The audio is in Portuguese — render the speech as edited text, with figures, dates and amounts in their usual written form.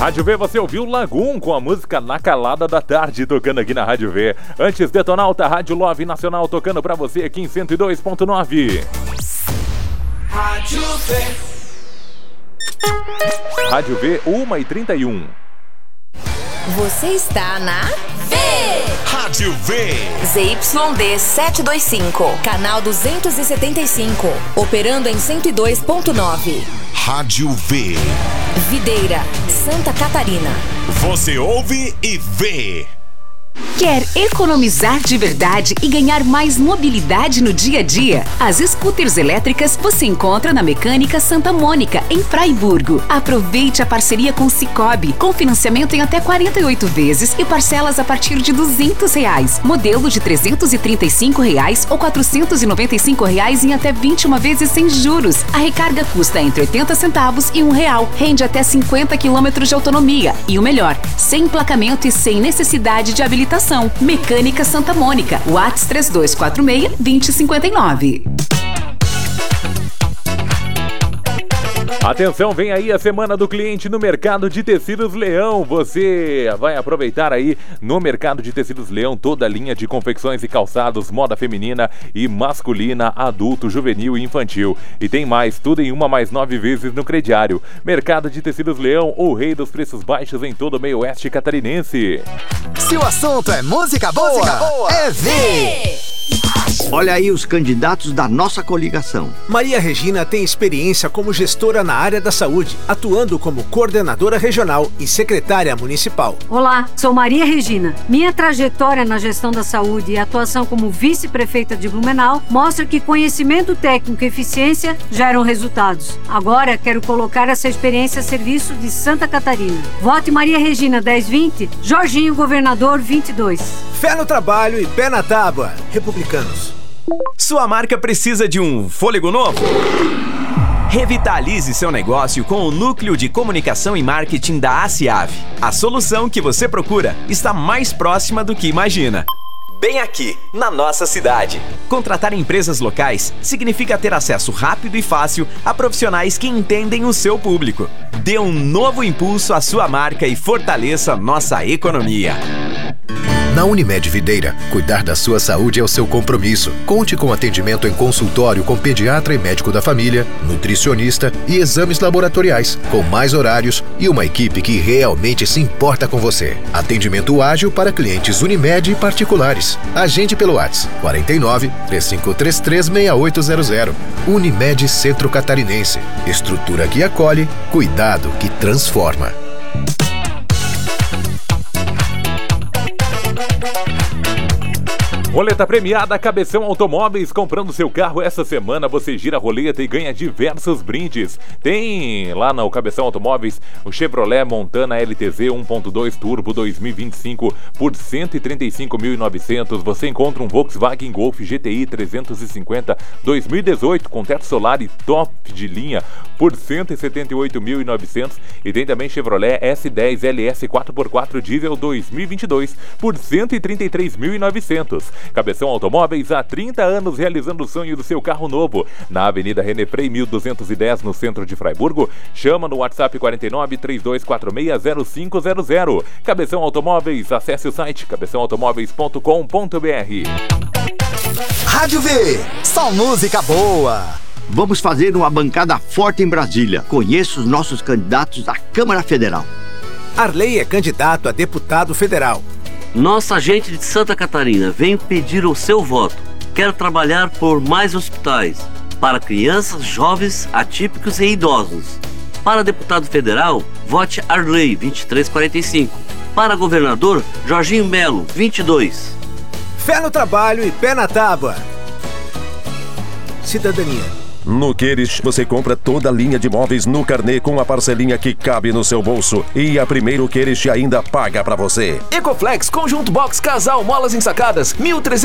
Rádio V, você ouviu Lagoon com a música Na Calada da Tarde, tocando aqui na Rádio V. Antes, Detonauta, Rádio Love Nacional, tocando pra você aqui em 102.9. Rádio V. Rádio V, 1h31. Você está na V. Rádio V. ZYD 725, canal 275, operando em 102.9. Rádio V. Videira, Santa Catarina. Você ouve e vê. Quer economizar de verdade e ganhar mais mobilidade no dia a dia? As scooters elétricas você encontra na Mecânica Santa Mônica, em Fraiburgo. Aproveite a parceria com Sicoob, com financiamento em até 48 vezes e parcelas a partir de R$200. Modelo de R$335 ou R$495 em até 21 vezes sem juros. A recarga custa entre 80 centavos e R$1. Rende até 50 quilômetros de autonomia. E o melhor, sem emplacamento e sem necessidade de habilitação. Mecânica Santa Mônica, WhatsApp 3246-2059. Atenção, vem aí a Semana do Cliente no Mercado de Tecidos Leão. Você vai aproveitar aí no Mercado de Tecidos Leão toda a linha de confecções e calçados, moda feminina e masculina, adulto, juvenil e infantil. E tem mais, tudo em 1 mais 9 vezes no crediário. Mercado de Tecidos Leão, o rei dos preços baixos em todo o meio oeste catarinense. Se o assunto é música boa, é V. Olha aí os candidatos da nossa coligação. Maria Regina tem experiência como gestora na área da saúde, atuando como coordenadora regional e secretária municipal. Olá, sou Maria Regina. Minha trajetória na gestão da saúde e atuação como vice-prefeita de Blumenau mostra que conhecimento técnico e eficiência geram resultados. Agora quero colocar essa experiência a serviço de Santa Catarina. Vote Maria Regina 1020, Jorginho Governador 22. Fé no trabalho e pé na tábua. Republicanos. Sua marca precisa de um fôlego novo? Revitalize seu negócio com o Núcleo de Comunicação e Marketing da ACIAV. A solução que você procura está mais próxima do que imagina. Bem aqui, na nossa cidade. Contratar empresas locais significa ter acesso rápido e fácil a profissionais que entendem o seu público. Dê um novo impulso à sua marca e fortaleça nossa economia. Na Unimed Videira, cuidar da sua saúde é o seu compromisso. Conte com atendimento em consultório com pediatra e médico da família, nutricionista e exames laboratoriais, com mais horários e uma equipe que realmente se importa com você. Atendimento ágil para clientes Unimed e particulares. Agende pelo WhatsApp 49 3533 6800. Unimed Centro Catarinense. Estrutura que acolhe, cuidado que transforma. Roleta premiada Cabeção Automóveis. Comprando seu carro essa semana, você gira a roleta e ganha diversos brindes. Tem lá no Cabeção Automóveis o Chevrolet Montana LTZ 1.2 Turbo 2025 por R$ 135.900. Você encontra um Volkswagen Golf GTI 350 2018 com teto solar e top de linha por R$ 178.900. E tem também Chevrolet S10 LS 4x4 Diesel 2022 por R$ 133.900. Cabeção Automóveis, há 30 anos realizando o sonho do seu carro novo. Na Avenida René Frei, 1210, no centro de Fraiburgo. Chama no WhatsApp 49 32460500. Cabeção Automóveis, acesse o site cabeçãoautomóveis.com.br. Rádio V, só música boa. Vamos fazer uma bancada forte em Brasília. Conheça os nossos candidatos à Câmara Federal. Arley é candidato a deputado federal. Nossa gente de Santa Catarina vem pedir o seu voto. Quero trabalhar por mais hospitais para crianças, jovens, atípicos e idosos. Para deputado federal, vote Arley 2345. Para governador, Jorginho Melo 22. Fé no trabalho e pé na tábua. Cidadania. No Queires, você compra toda a linha de móveis no carnê com a parcelinha que cabe no seu bolso. E a Primeiro Queires ainda paga pra você. Ecoflex, Conjunto Box, Casal, Molas ensacadas, 1.300